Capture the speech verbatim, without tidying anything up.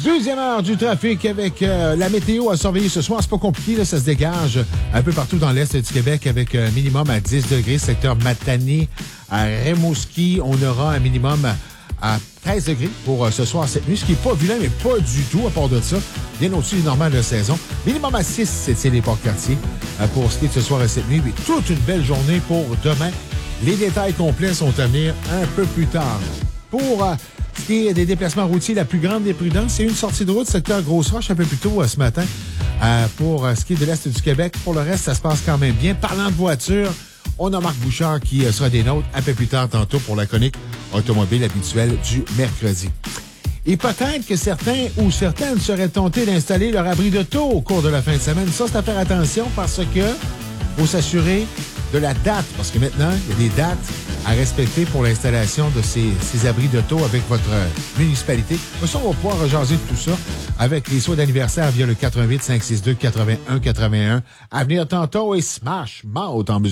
Deuxième heure du trafic avec euh, la météo à surveiller ce soir. C'est pas compliqué, là, ça se dégage un peu partout dans l'est du Québec avec un minimum à dix degrés. Secteur Matane, à Rimouski, on aura un minimum à treize degrés pour euh, ce soir, cette nuit. Ce qui n'est pas vilain, mais pas du tout à part de ça. Bien au-dessus du normal de saison. Minimum à six, c'est les Port-Cartier euh, pour ce qui est de ce soir et cette nuit. Mais toute une belle journée pour demain. Les détails complets sont à venir un peu plus tard. Pour euh, ce qui est des déplacements routiers, la plus grande des prudences, c'est une sortie de route, secteur Grosse-Roche, un peu plus tôt euh, ce matin, euh, pour euh, ce qui est de l'Est du Québec. Pour le reste, ça se passe quand même bien. Parlant de voiture, on a Marc Bouchard qui euh, sera des nôtres un peu plus tard tantôt pour la chronique automobile habituelle du mercredi. Et peut-être que certains ou certaines seraient tentés d'installer leur abri de taux au cours de la fin de semaine. Ça, c'est à faire attention parce que faut s'assurer de la date, parce que maintenant, il y a des dates à respecter pour l'installation de ces, ces abris de taux avec votre euh, municipalité. Ça, on va pouvoir rejaser de tout ça avec les souhaits d'anniversaire via le quatre un huit, cinq six deux, huit un huit un à venir tantôt et Smash Mouth en musique.